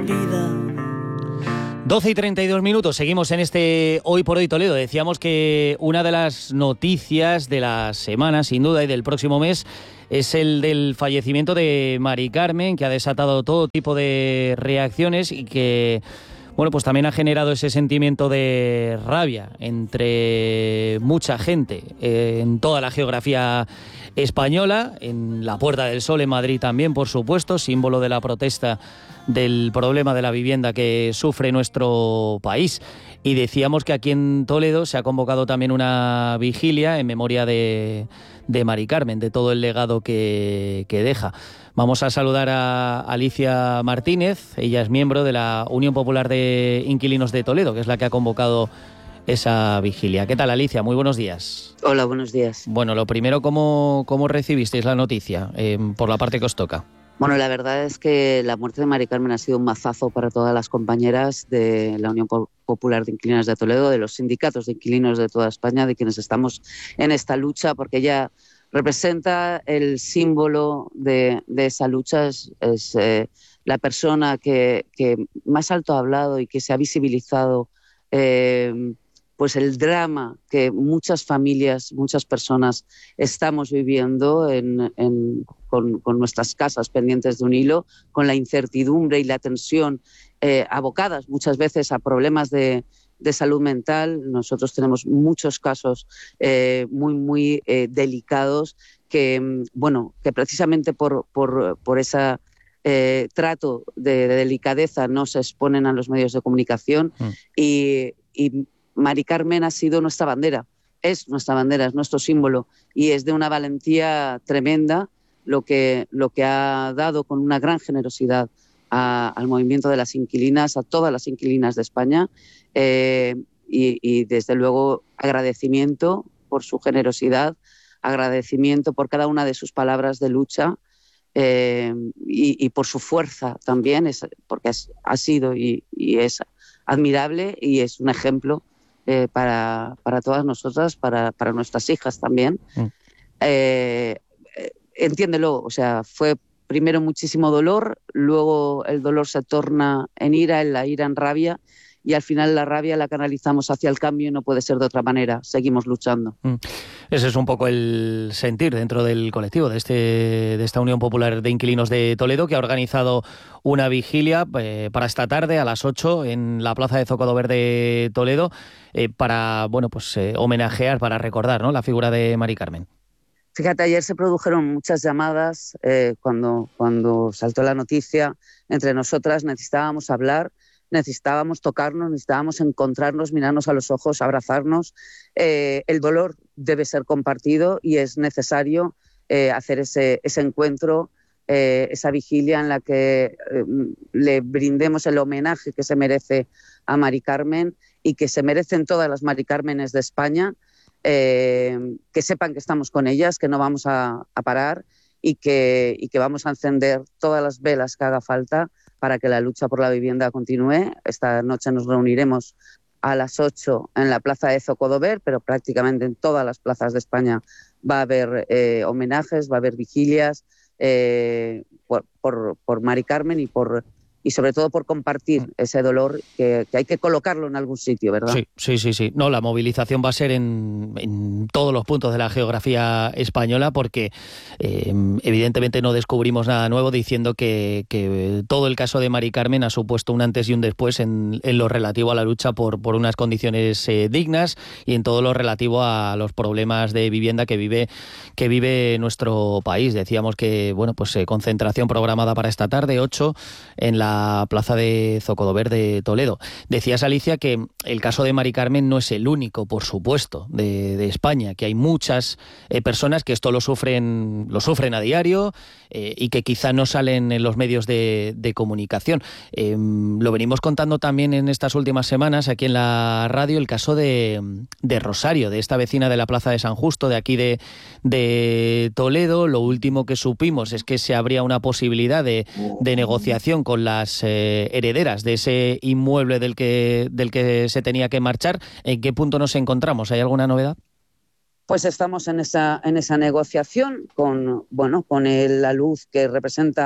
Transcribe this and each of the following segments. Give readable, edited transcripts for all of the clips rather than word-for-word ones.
vida. 12:32, seguimos en este Hoy por Hoy Toledo. Decíamos que una de las noticias de la semana, sin duda, y del próximo mes, es el del fallecimiento de Mari Carmen, que ha desatado todo tipo de reacciones y que, bueno, pues también ha generado ese sentimiento de rabia entre mucha gente en toda la geografía española, en la Puerta del Sol en Madrid también, por supuesto, símbolo de la protesta del problema de la vivienda que sufre nuestro país. Y decíamos que aquí en Toledo se ha convocado también una vigilia en memoria de Mari Carmen, de todo el legado que deja. Vamos a saludar a Alicia Martínez. Ella es miembro de la Unión Popular de Inquilinos de Toledo, que es la que ha convocado esa vigilia. ¿Qué tal, Alicia? Muy buenos días. Hola, buenos días. Bueno, lo primero, ¿cómo recibisteis la noticia por la parte que os toca? Bueno, la verdad es que la muerte de Mari Carmen ha sido un mazazo para todas las compañeras de la Unión Popular de Inquilinos de Toledo, de los sindicatos de inquilinos de toda España, de quienes estamos en esta lucha, porque ella representa el símbolo de esa lucha, es la persona que más alto ha hablado y que se ha visibilizado pues el drama que muchas familias, muchas personas estamos viviendo con nuestras casas pendientes de un hilo, con la incertidumbre y la tensión, abocadas muchas veces a problemas de salud mental. Nosotros tenemos muchos casos muy delicados que precisamente por esa trato de delicadeza no se exponen a los medios de comunicación y Mari Carmen ha sido nuestra bandera, es nuestro símbolo y es de una valentía tremenda lo que ha dado con una gran generosidad al movimiento de las inquilinas, a todas las inquilinas de España y desde luego agradecimiento por su generosidad, agradecimiento por cada una de sus palabras de lucha y por su fuerza también, porque ha sido y es admirable y es un ejemplo para todas nosotras, para nuestras hijas también. Entiéndelo, o sea, fue primero muchísimo dolor, luego el dolor se torna en ira, la ira en rabia, y al final la rabia la canalizamos hacia el cambio y no puede ser de otra manera, seguimos luchando. Ese es un poco el sentir dentro del colectivo de esta Unión Popular de Inquilinos de Toledo, que ha organizado una vigilia para esta tarde a las 8 en la Plaza de Zocodover de Toledo para homenajear, para recordar, ¿no?, la figura de Mari Carmen. Fíjate, ayer se produjeron muchas llamadas cuando saltó la noticia. Entre nosotras necesitábamos hablar, necesitábamos tocarnos, necesitábamos encontrarnos, mirarnos a los ojos, abrazarnos. El dolor debe ser compartido y es necesario hacer ese encuentro, esa vigilia en la que le brindemos el homenaje que se merece a Mari Carmen y que se merecen todas las Mari Cármenes de España, que sepan que estamos con ellas, que no vamos a parar y que vamos a encender todas las velas que haga falta para que la lucha por la vivienda continúe. Esta noche nos reuniremos a las 8 en la plaza de Zocodover, pero prácticamente en todas las plazas de España va a haber homenajes, va a haber vigilias por Mari Carmen y sobre todo por compartir ese dolor que hay que colocarlo en algún sitio, ¿verdad? Sí. No, la movilización va a ser en todos los puntos de la geografía española porque evidentemente no descubrimos nada nuevo diciendo que todo el caso de Mari Carmen ha supuesto un antes y un después en lo relativo a la lucha por unas condiciones dignas y en todo lo relativo a los problemas de vivienda que vive nuestro país. Decíamos que, concentración programada para esta tarde, 8, en la plaza de Zocodover de Toledo. Decías, Alicia, que el caso de Mari Carmen no es el único, por supuesto, de España, que hay muchas personas que esto lo sufren a diario y que quizá no salen en los medios de comunicación. Lo venimos contando también en estas últimas semanas aquí en la radio, el caso de Rosario, de esta vecina de la Plaza de San Justo, de aquí de Toledo. Lo último que supimos es que se abría una posibilidad de negociación con las herederas de ese inmueble del que se tenía que marchar. ¿En qué punto nos encontramos? ¿Hay alguna novedad? Pues estamos en esa negociación con la luz que representa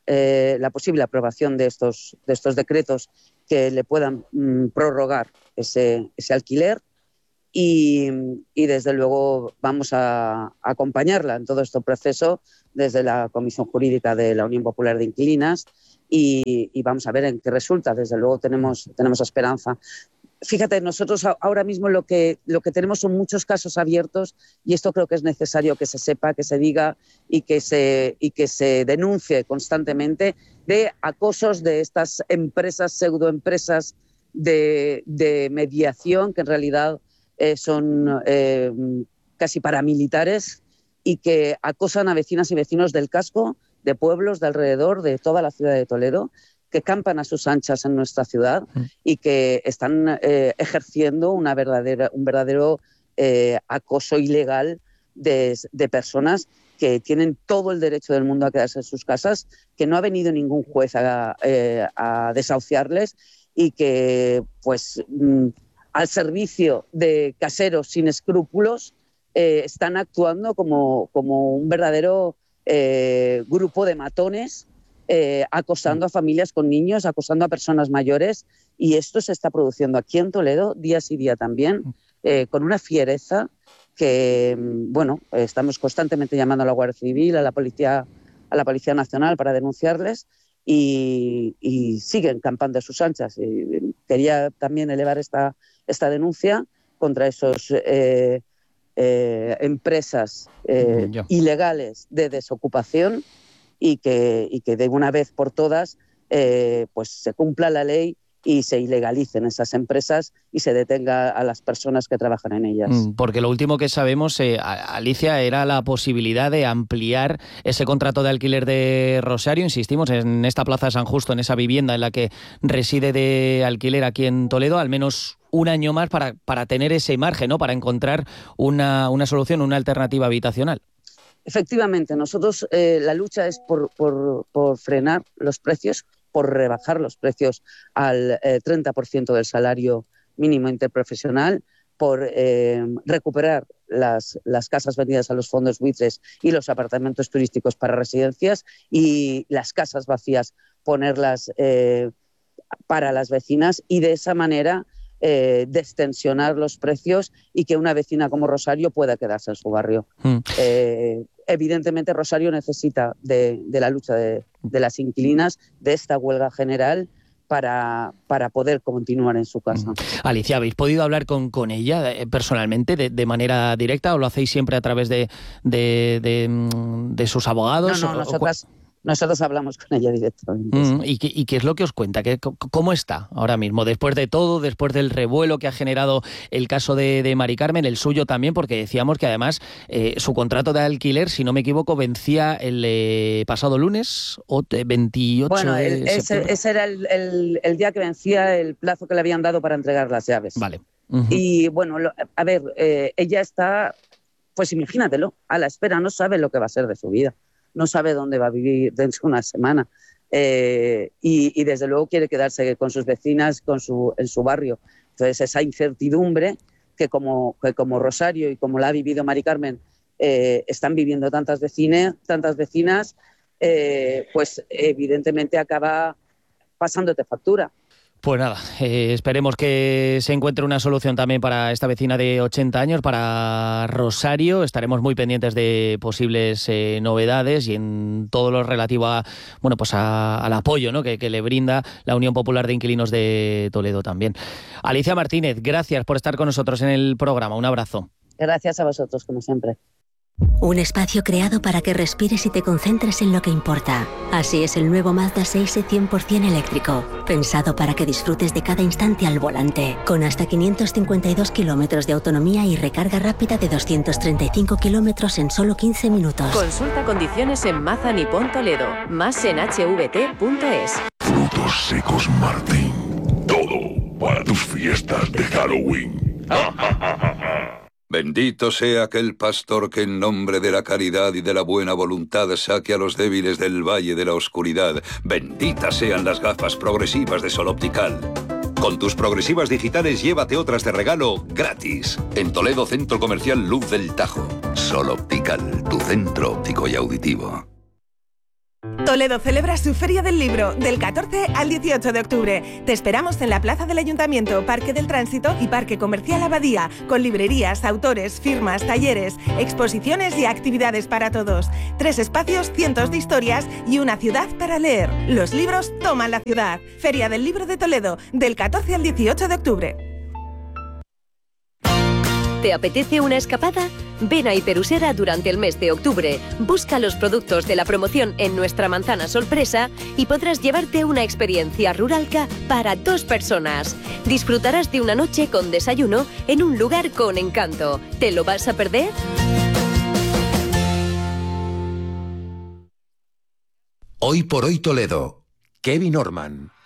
la posible aprobación de estos decretos que le puedan prorrogar ese alquiler y desde luego vamos a acompañarla en todo este proceso desde la Comisión Jurídica de la Unión Popular de Inquilinas y vamos a ver en qué resulta. Desde luego tenemos esperanza. Fíjate, nosotros ahora mismo lo que tenemos son muchos casos abiertos y esto creo que es necesario que se sepa, que se diga y que se denuncie constantemente de acosos de estas empresas, pseudoempresas de mediación que en realidad son casi paramilitares y que acosan a vecinas y vecinos del casco, de pueblos de alrededor, de toda la ciudad de Toledo, que campan a sus anchas en nuestra ciudad y que están ejerciendo un verdadero acoso ilegal de personas que tienen todo el derecho del mundo a quedarse en sus casas, que no ha venido ningún juez a desahuciarles y que, pues, al servicio de caseros sin escrúpulos, están actuando como un verdadero grupo de matones, acosando a familias con niños, acosando a personas mayores, y esto se está produciendo aquí en Toledo día sí día también, con una fiereza que, bueno, estamos constantemente llamando a la Guardia Civil, a la Policía Nacional para denunciarles y siguen campando a sus anchas. Y quería también elevar esta denuncia contra esos empresas ilegales de desocupación y que de una vez por todas pues se cumpla la ley y se ilegalicen esas empresas y se detenga a las personas que trabajan en ellas. Porque lo último que sabemos, Alicia, era la posibilidad de ampliar ese contrato de alquiler de Rosario, insistimos, en esta Plaza San Justo, en esa vivienda en la que reside de alquiler aquí en Toledo, al menos un año más para tener ese margen, ¿no? Para encontrar una solución, una alternativa habitacional. Efectivamente, nosotros la lucha es por frenar los precios, por rebajar los precios al 30% del salario mínimo interprofesional, por recuperar las casas vendidas a los fondos buitres y los apartamentos turísticos para residencias y las casas vacías ponerlas para las vecinas y de esa manera destensionar los precios y que una vecina como Rosario pueda quedarse en su barrio. Evidentemente Rosario necesita de la lucha de las inquilinas, de esta huelga general para poder continuar en su casa. Alicia, ¿habéis podido hablar con ella personalmente, de manera directa, o lo hacéis siempre a través de sus abogados? No, nosotros hablamos con ella directamente. ¿Y qué es lo que os cuenta? ¿Cómo está ahora mismo? Después de todo, después del revuelo que ha generado el caso de Mari Carmen, el suyo también, porque decíamos que además su contrato de alquiler, si no me equivoco, vencía el pasado lunes, 28 bueno, de septiembre. Ese era el día que vencía el plazo que le habían dado para entregar las llaves. Vale. Y bueno, ella está, pues imagínatelo, a la espera, no sabe lo que va a ser de su vida. No sabe dónde va a vivir dentro de una semana y desde luego quiere quedarse con sus vecinas en su barrio. Entonces esa incertidumbre que como Rosario y como la ha vivido Mari Carmen están viviendo tantas vecinas, pues evidentemente acaba pasándote factura. Pues nada, esperemos que se encuentre una solución también para esta vecina de 80 años, para Rosario. Estaremos muy pendientes de posibles novedades y en todo lo relativo al apoyo, ¿no? que le brinda la Unión Popular de Inquilinos de Toledo también. Alicia Martínez, gracias por estar con nosotros en el programa. Un abrazo. Gracias a vosotros, como siempre. Un espacio creado para que respires y te concentres en lo que importa. Así es el nuevo Mazda 6e 100% eléctrico, pensado para que disfrutes de cada instante al volante, con hasta 552 kilómetros de autonomía y recarga rápida de 235 kilómetros en solo 15 minutos. Consulta condiciones en Mazda Nippon Toledo, más en hvt.es. Frutos secos Martín, todo para tus fiestas de Halloween. Bendito sea aquel pastor que en nombre de la caridad y de la buena voluntad saque a los débiles del valle de la oscuridad. Benditas sean las gafas progresivas de Sol Optical. Con tus progresivas digitales llévate otras de regalo gratis. En Toledo, Centro Comercial Luz del Tajo. Sol Optical, tu centro óptico y auditivo. Toledo celebra su Feria del Libro del 14 al 18 de octubre. Te esperamos en la Plaza del Ayuntamiento, Parque del Tránsito y Parque Comercial Abadía, con librerías, autores, firmas, talleres, exposiciones y actividades para todos. 3 espacios, cientos de historias y una ciudad para leer. Los libros toman la ciudad. Feria del Libro de Toledo, del 14 al 18 de octubre. ¿Te apetece una escapada? Ven a Hiperusera durante el mes de octubre. Busca los productos de la promoción en nuestra manzana sorpresa y podrás llevarte una experiencia ruralca para 2 personas. Disfrutarás de una noche con desayuno en un lugar con encanto. ¿Te lo vas a perder? Hoy por hoy Toledo. Kevin Orman.